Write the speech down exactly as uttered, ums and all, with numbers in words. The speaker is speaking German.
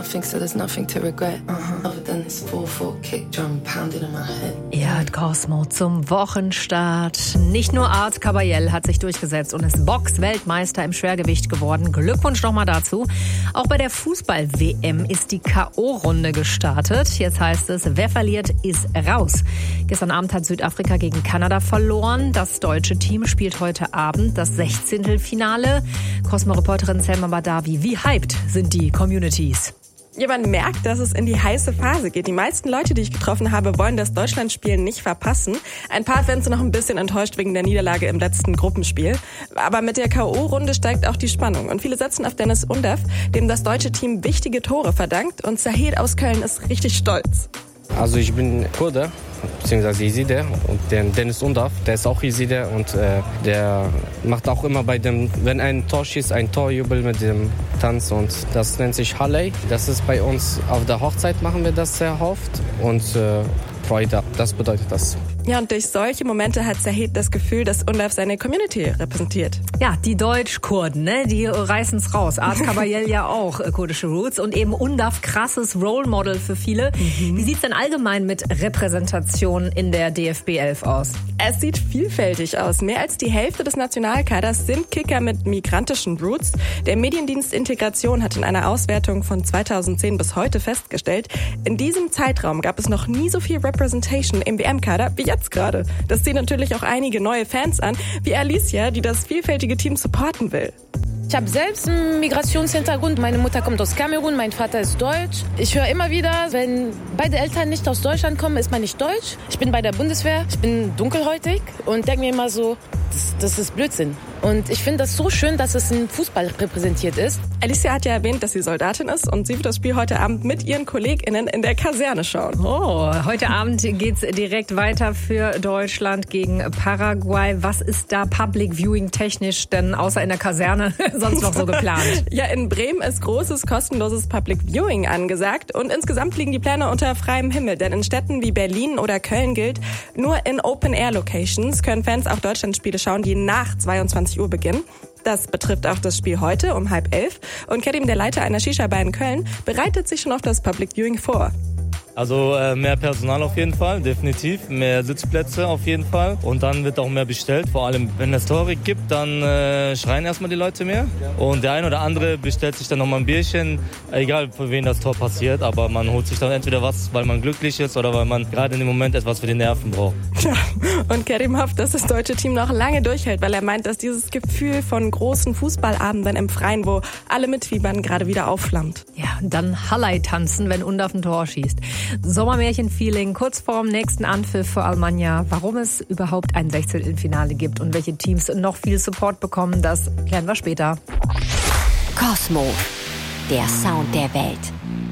nothing, so there's nothing to regret. Uh-huh. Other than this four four kick drum pounding in my head. Ja, Cosmo zum Wochenstart. Nicht nur Art Caballel hat sich durchgesetzt und ist Box-Weltmeister im Schwergewicht geworden. Glückwunsch nochmal dazu. Auch bei der Fußball-W M ist die K O-Runde gestartet. Jetzt heißt es, wer verliert, ist raus. Gestern Abend hat Südafrika gegen Kanada verloren. Das deutsche Team spielt heute Abend das Sechzehntelfinale. Cosmo-Reporterin Selma Badawi, wie hyped sind die Communities? Ja, man merkt, dass es in die heiße Phase geht. Die meisten Leute, die ich getroffen habe, wollen das Deutschlandspiel nicht verpassen. Ein paar Fans sind noch ein bisschen enttäuscht wegen der Niederlage im letzten Gruppenspiel. Aber mit der K O-Runde steigt auch die Spannung. Und viele setzen auf Dennis Undav, dem das deutsche Team wichtige Tore verdankt. Und Zahid aus Köln ist richtig stolz. Also ich bin Kurde, beziehungsweise Jeside, und der Dennis Undav, der ist auch Jeside und äh, der macht auch immer bei dem, wenn ein Tor schießt, ein Torjubel mit dem Tanz, und das nennt sich Halley. Das ist bei uns auf der Hochzeit, machen wir das sehr oft, und äh, Freude, das bedeutet das. Ja, und durch solche Momente hat Zahid das Gefühl, dass Undav seine Community repräsentiert. Ja, die Deutsch-Kurden, ne, die reißen's raus. Art Caballel ja auch äh, kurdische Roots und eben Undav, krasses Role Model für viele. Mhm. Wie sieht's denn allgemein mit Repräsentation in der D F B elf aus? Es sieht vielfältig aus. Mehr als die Hälfte des Nationalkaders sind Kicker mit migrantischen Roots. Der Mediendienst Integration hat in einer Auswertung von zweitausendzehn bis heute festgestellt, in diesem Zeitraum gab es noch nie so viel Representation im W M-Kader wie jetzt gerade. Das zieht natürlich auch einige neue Fans an, wie Alicia, die das vielfältige Team supporten will. Ich habe selbst einen Migrationshintergrund. Meine Mutter kommt aus Kamerun, mein Vater ist deutsch. Ich höre immer wieder, wenn beide Eltern nicht aus Deutschland kommen, ist man nicht deutsch. Ich bin bei der Bundeswehr, ich bin dunkelhäutig und denke mir immer so, das, das ist Blödsinn. Und ich finde das so schön, dass es im Fußball repräsentiert ist. Alicia hat ja erwähnt, dass sie Soldatin ist, und sie wird das Spiel heute Abend mit ihren KollegInnen in der Kaserne schauen. Oh, heute Abend geht's direkt weiter für Deutschland gegen Paraguay. Was ist da Public Viewing technisch denn außer in der Kaserne sonst noch so geplant? Ja, in Bremen ist großes, kostenloses Public Viewing angesagt, und insgesamt liegen die Pläne unter freiem Himmel, denn in Städten wie Berlin oder Köln gilt, nur in Open-Air-Locations können Fans auch Deutschlandspiele schauen, die nach zweiundzwanzig Uhr beginnen. Das betrifft auch das Spiel heute um halb elf. Und Kerim, der Leiter einer Shisha-Bar in Köln, bereitet sich schon auf das Public Viewing vor. Also äh, mehr Personal auf jeden Fall, definitiv. Mehr Sitzplätze auf jeden Fall. Und dann wird auch mehr bestellt. Vor allem, wenn es Tore gibt, dann äh, schreien erstmal die Leute mehr. Und der eine oder andere bestellt sich dann nochmal ein Bierchen. Egal, für wen das Tor passiert. Aber man holt sich dann entweder was, weil man glücklich ist, oder weil man gerade in dem Moment etwas für die Nerven braucht. Ja, und Kerim hofft, dass das deutsche Team noch lange durchhält, weil er meint, dass dieses Gefühl von großen Fußballabenden im Freien, wo alle mitfiebern, gerade wieder aufflammt. Ja, und dann Hallei tanzen, wenn Undav ein Tor schießt. Sommermärchen-Feeling kurz vorm nächsten Anpfiff für Alemannia. Warum es überhaupt ein Sechzehntelfinale gibt und welche Teams noch viel Support bekommen, das klären wir später. Cosmo, der Sound der Welt.